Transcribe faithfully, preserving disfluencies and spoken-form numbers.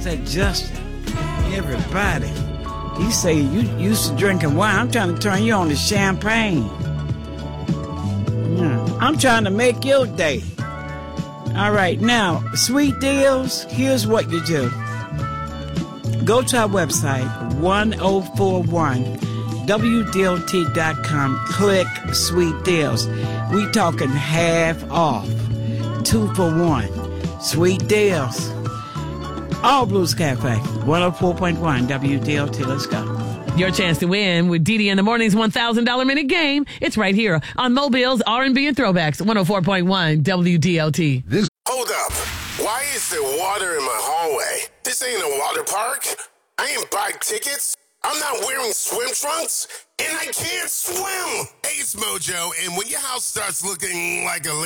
that Justin? Everybody. You say you used to drinking wine. I'm trying to turn you on to champagne. Yeah. I'm trying to make your day. All right, now, Sweet Deals, here's what you do. Go to our website, ten forty-one W D L T dot com. Click Sweet Deals. We talking half off. Two for one. Sweet Deals. All Blues Cafe, one oh four point one W D L T. Let's go. Your chance to win with Dee Dee in the Morning's one thousand dollars minute game. It's right here on Mobile's R and B and Throwbacks, one oh four point one W D L T. This- Hold up. Why is there water in my hallway? This ain't a water park. I ain't buying tickets. I'm not wearing swim trunks. And I can't swim. Ace Mojo, and when your house starts looking like a